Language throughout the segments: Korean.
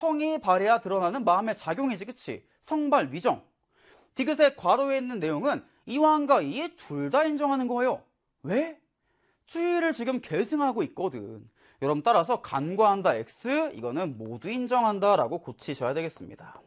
성이 발해야 드러나는 마음의 작용이지, 그치? 성발, 위정. 디귿의 괄호에 있는 내용은 이왕과 이에 둘 다 인정하는 거예요. 왜? 주의를 지금 계승하고 있거든. 여러분 따라서 간과한다 X, 이거는 모두 인정한다 라고 고치셔야 되겠습니다.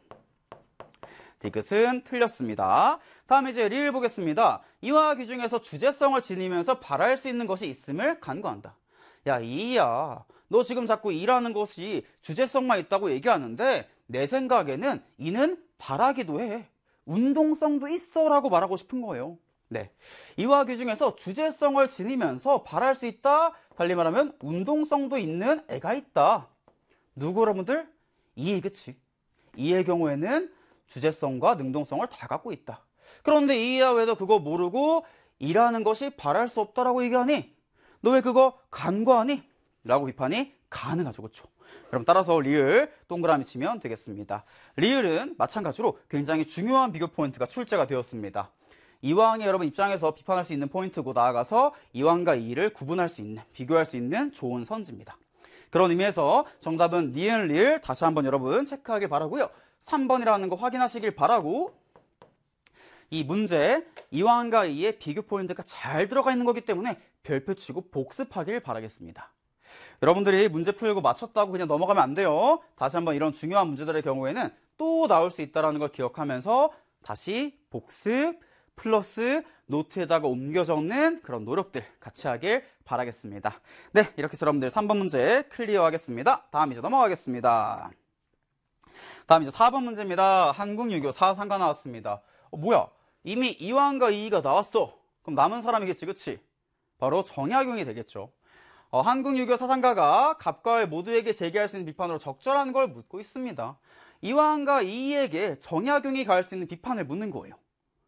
디귿은 틀렸습니다. 다음 이제 리을 보겠습니다. 이와 규중에서 주제성을 지니면서 바랄 수 있는 것이 있음을 간과한다. 야, 이야, 너 지금 자꾸 이라는 것이 주제성만 있다고 얘기하는데 내 생각에는 이는 바라기도 해. 운동성도 있어 라고 말하고 싶은 거예요. 네, 이와 규중에서 주제성을 지니면서 바랄 수 있다. 달리 말하면 운동성도 있는 애가 있다. 누구 여러분들? 이, 그치? 이의 경우에는 주제성과 능동성을 다 갖고 있다. 그런데 이야 왜 너 그거 모르고 이라는 것이 바랄 수 없다라고 얘기하니? 너 왜 그거 간과하니? 라고 비판이 가능하죠. 그렇죠? 그럼 따라서 리을 동그라미 치면 되겠습니다. 리을은 마찬가지로 굉장히 중요한 비교 포인트가 출제가 되었습니다. 이왕의 여러분 입장에서 비판할 수 있는 포인트고 나아가서 이왕과 이를 구분할 수 있는, 비교할 수 있는 좋은 선지입니다. 그런 의미에서 정답은 니은 리을 다시 한번 여러분 체크하길 바라고요. 3번이라는 거 확인하시길 바라고, 이 문제 이왕과 이의 비교 포인트가 잘 들어가 있는 거기 때문에 별표 치고 복습하길 바라겠습니다. 여러분들이 문제 풀고 맞췄다고 그냥 넘어가면 안 돼요. 다시 한번 이런 중요한 문제들의 경우에는 또 나올 수 있다는 걸 기억하면서 다시 복습 플러스 노트에다가 옮겨 적는 그런 노력들 같이 하길 바라겠습니다. 네, 이렇게 해서 여러분들 3번 문제 클리어 하겠습니다. 다음 이제 넘어가겠습니다. 다음 이제 4번 문제입니다. 한국유교 사상가 나왔습니다. 뭐야? 이미 이왕과 이의가 나왔어. 그럼 남은 사람이겠지, 그치? 바로 정약용이 되겠죠. 한국유교 사상가가 갑과 을 모두에게 제기할 수 있는 비판으로 적절한 걸 묻고 있습니다. 이왕과 이의에게 정약용이 가할 수 있는 비판을 묻는 거예요.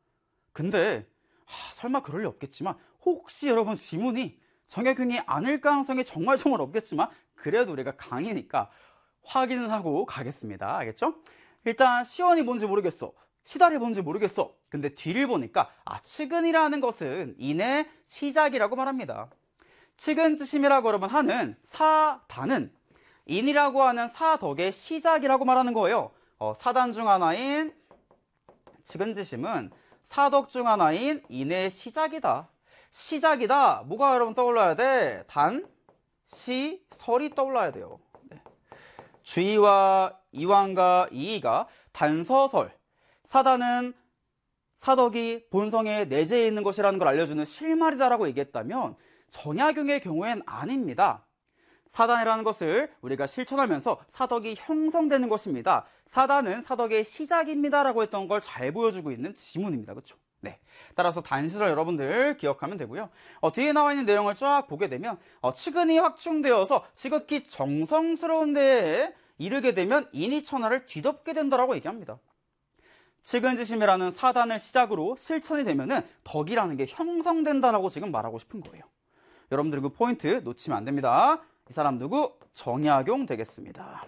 근데 설마 그럴 리 없겠지만 혹시 여러분 지문이 정약용이 아닐 가능성이 정말 없겠지만 그래도 우리가 강의니까 확인을 하고 가겠습니다. 알겠죠? 일단 시원이 뭔지 모르겠어. 시달이 뭔지 모르겠어. 근데 뒤를 보니까 측은이라는 것은 인의 시작이라고 말합니다. 측은지심이라고 여러분 하는 사단은 인이라고 하는 사덕의 시작이라고 말하는 거예요. 사단 중 하나인 측은지심은 사덕 중 하나인 인의 시작이다. 시작이다. 뭐가 여러분 떠올라야 돼? 단, 시, 설이 떠올라야 돼요. 네. 주의와 이왕과 이의가 단서설. 사단은 사덕이 본성에 내재해 있는 것이라는 걸 알려주는 실말이다라고 얘기했다면 정약용의 경우엔 아닙니다. 사단이라는 것을 우리가 실천하면서 사덕이 형성되는 것입니다. 사단은 사덕의 시작입니다 라고 했던 걸 잘 보여주고 있는 지문입니다. 그렇죠? 네. 따라서 단시설 여러분들 기억하면 되고요. 뒤에 나와 있는 내용을 쫙 보게 되면 측은이 확충되어서 지극히 정성스러운 데에 이르게 되면 인이천하를 뒤덮게 된다라고 얘기합니다. 측은지심이라는 사단을 시작으로 실천이 되면은 덕이라는 게 형성된다라고 지금 말하고 싶은 거예요. 여러분들 그 포인트 놓치면 안 됩니다. 이 사람 누구? 정약용 되겠습니다.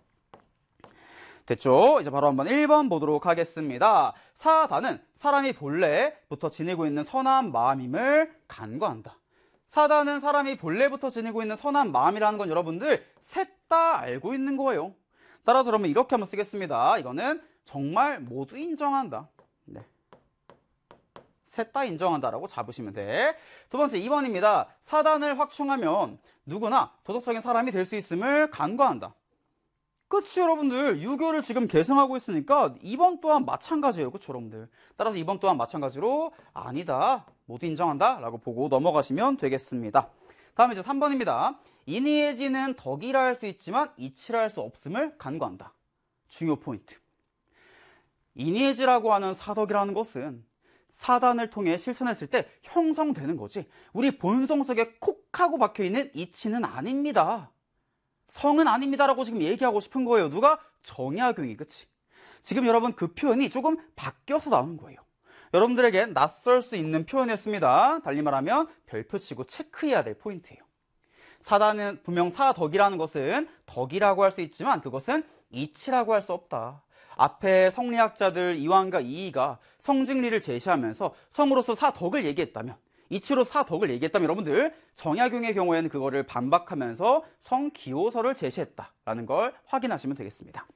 됐죠? 이제 바로 한번 1번 보도록 하겠습니다. 사단은 사람이 본래부터 지니고 있는 선한 마음임을 간과한다. 사단은 사람이 본래부터 지니고 있는 선한 마음이라는 건 여러분들 셋 다 알고 있는 거예요. 따라서 그러면 이렇게 한번 쓰겠습니다. 이거는 정말 모두 인정한다. 네. 셋 다 인정한다라고 잡으시면 돼. 두 번째 2번입니다. 사단을 확충하면 누구나 도덕적인 사람이 될 수 있음을 간과한다. 그치 여러분들, 유교를 지금 계승하고 있으니까 2번 또한 마찬가지예요. 그쵸 여러분들. 따라서 2번 또한 마찬가지로 아니다, 모두 인정한다 라고 보고 넘어가시면 되겠습니다. 다음 이제 3번입니다. 인의해지는 덕이라 할 수 있지만 이치라 할 수 없음을 간과한다. 중요 포인트. 인의해지라고 하는 사덕이라는 것은 사단을 통해 실천했을 때 형성되는 거지, 우리 본성 속에 콕 하고 박혀있는 이치는 아닙니다. 성은 아닙니다라고 지금 얘기하고 싶은 거예요. 누가? 정약용이. 그치? 지금 여러분 그 표현이 조금 바뀌어서 나오는 거예요. 여러분들에게 낯설 수 있는 표현이었습니다. 달리 말하면 별표 치고 체크해야 될 포인트예요. 사단은 분명 사덕이라는 것은 덕이라고 할 수 있지만 그것은 이치라고 할 수 없다. 앞에 성리학자들 이왕과 이의가 성직리를 제시하면서 성으로서 사덕을 얘기했다면, 이치로 사덕을 얘기했다면 여러분들 정약용의 경우에는 그거를 반박하면서 성기호설을 제시했다라는 걸 확인하시면 되겠습니다.